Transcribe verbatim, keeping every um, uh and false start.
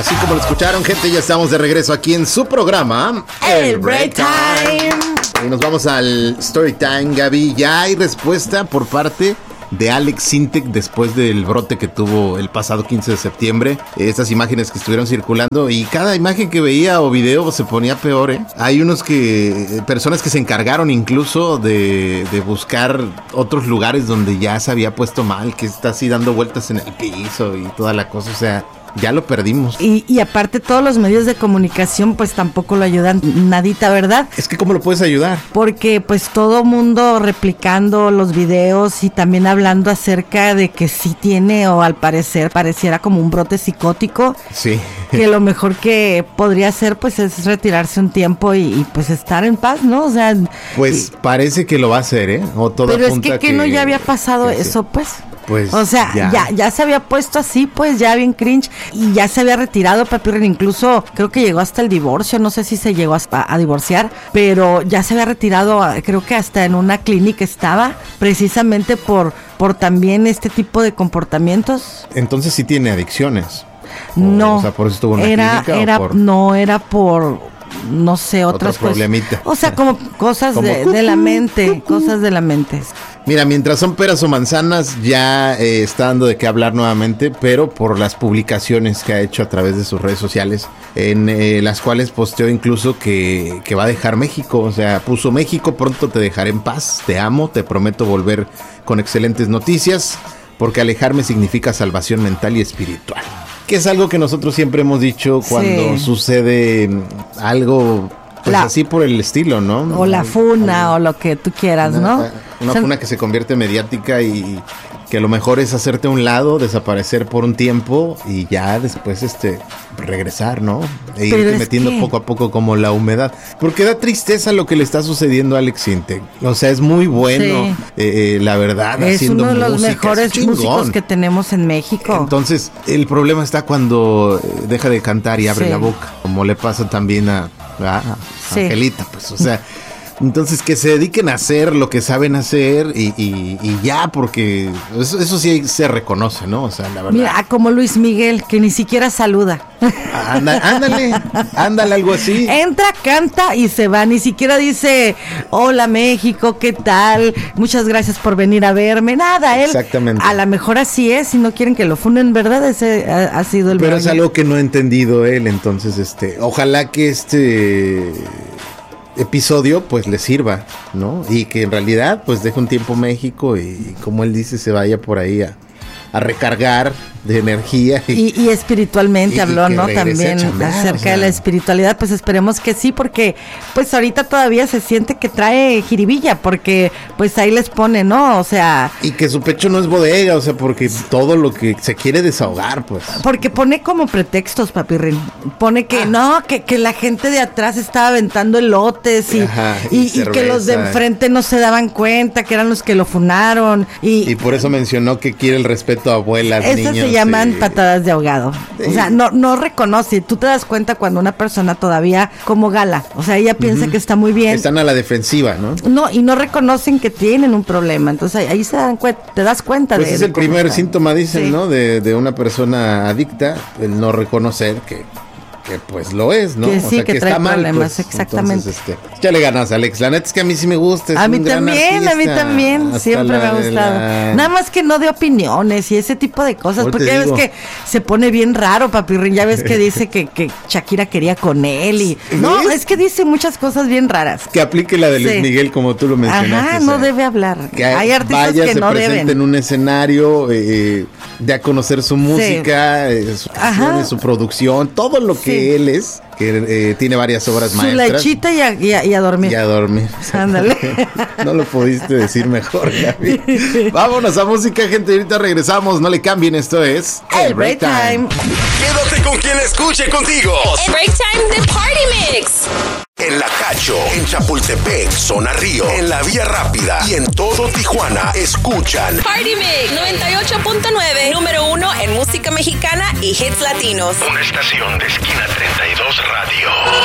Así como lo escucharon, gente, ya estamos de regreso aquí en su programa El Break Time. Y nos vamos al Story Time, Gaby. Ya hay respuesta por parte de Alex Sintek después del brote que tuvo el pasado quince de septiembre. Estas imágenes que estuvieron circulando, y cada imagen que veía o video se ponía peor, ¿eh? Hay unos que, personas que se encargaron incluso de, de buscar otros lugares donde ya se había puesto mal, que está así dando vueltas en el piso y toda la cosa, o sea... Ya lo perdimos. Y, y aparte todos los medios de comunicación pues tampoco lo ayudan nadita, ¿verdad? Es que ¿cómo lo puedes ayudar? Porque pues todo mundo replicando los videos y también hablando acerca de que sí tiene, o al parecer pareciera como un brote psicótico. Sí. Que lo mejor que podría hacer pues es retirarse un tiempo y, y pues estar en paz, ¿no? O sea... Pues y, parece que lo va a hacer, ¿eh? O todo pero es que, que, que no ya había pasado eso, pues... Pues o sea, ya. ya ya se había puesto así, pues ya bien cringe, y ya se había retirado Papirren, incluso creo que llegó hasta el divorcio, no sé si se llegó a, a divorciar, pero ya se había retirado, creo que hasta en una clínica estaba, precisamente por, por también este tipo de comportamientos. Entonces sí tiene adicciones. O, no, o sea, por eso estuvo en una era, clínica. Era, ¿o por... no, era por... no sé, otras Otro problemita. cosas. O sea, como cosas como de, de la mente, cosas de la mente. Mira, mientras son peras o manzanas, ya eh, está dando de qué hablar nuevamente, pero por las publicaciones que ha hecho a través de sus redes sociales, en eh, las cuales posteó incluso que, que va a dejar México. O sea, puso: México, pronto te dejaré en paz, te amo, te prometo volver con excelentes noticias, porque alejarme significa salvación mental y espiritual. Que es algo que nosotros siempre hemos dicho cuando sí. sucede algo, pues la, así por el estilo, ¿no? O la funa, o lo que tú quieras, una, ¿no? Una funa que se convierte mediática y que lo mejor es hacerte a un lado, desaparecer por un tiempo y ya después este regresar, ¿no? E irte metiendo que... poco a poco como la humedad. Porque da tristeza lo que le está sucediendo a Alex Sintek. O sea, es muy bueno, sí. eh, la verdad, es haciendo uno de los música, mejores músicos que tenemos en México. Entonces, el problema está cuando deja de cantar y abre sí. la boca, como le pasa también a, a, a sí. Angelita, pues, o sea... Entonces, que se dediquen a hacer lo que saben hacer y, y, y ya, porque eso, eso sí se reconoce, ¿no? O sea, la verdad. Mira, como Luis Miguel, que ni siquiera saluda. Anda, ándale, ándale, algo así. Entra, canta y se va. Ni siquiera dice: hola México, ¿qué tal? Muchas gracias por venir a verme. Nada, él. Exactamente. A lo mejor así es, si no quieren que lo funen, ¿verdad? Ese ha, ha sido el Pero baile. Es algo que no ha entendido él, entonces, este, ojalá que este... episodio pues le sirva, ¿no? Y que en realidad pues deje un tiempo México y, como él dice, se vaya por ahí a, a recargar de energía. Y, y, y espiritualmente y, habló, y ¿no? También chambear, acerca o sea. de la espiritualidad, pues esperemos que sí, porque pues ahorita todavía se siente que trae jiribilla, porque pues ahí les pone, ¿no? O sea... Y que su pecho no es bodega, o sea, porque todo lo que se quiere desahogar, pues. Porque pone como pretextos, Papirrín. Pone que ah. no, que, que la gente de atrás estaba aventando elotes y, Ajá, y, y, y que los de enfrente no se daban cuenta, que eran los que lo funaron. Y, y por eso mencionó que quiere el respeto a abuelas, Esas niños. se llaman y... patadas de ahogado. Sí. O sea, no, no reconoce. Tú te das cuenta cuando una persona todavía como gala. O sea, ella piensa uh-huh. que está muy bien. Están a la defensiva, ¿no? No, y no reconocen que tienen un problema. Entonces ahí se dan cuenta, te das cuenta pues de. Es el primer está. síntoma, dicen, sí. ¿no? De, de una persona adicta, el no reconocer que. Que pues lo es, ¿no? Que sí, o sea, que, que trae está mal, problemas, pues. Exactamente. Entonces, este, ya le ganas, Alex. La neta es que a mí sí me gusta. Es a mí un también, gran a mí también. Hasta Siempre me ha gustado. La... Nada más que no de opiniones y ese tipo de cosas. Por porque ya ves que se pone bien raro, Papirrín. Ya ves que dice que, que Shakira quería con él y... No, ¿ves? Es que dice muchas cosas bien raras. Que aplique la de Luis sí. Miguel, como tú lo mencionaste. Ajá, no o sea, debe hablar. Que hay artistas vaya, que se no presente deben. en un escenario, eh, de a conocer su música, sí. eh, su canción, su producción, todo lo que sí. él es. Que eh, tiene varias obras su maestras. Su lechita y a, y, a, y a dormir. Y a dormir. Ándale. No lo pudiste decir mejor, Gaby. Vámonos a música, gente. Ahorita regresamos. No le cambien. Esto es El Break Time. Quédate con quien escuche contigo. El Break Time de Party Mix. En La Cacho, en Chapultepec, Zona Río, en La Vía Rápida y en todo Tijuana, escuchan Party Mix noventa y ocho punto nueve, número uno en música mexicana y hits latinos. Una estación de Esquina treinta y dos Radio.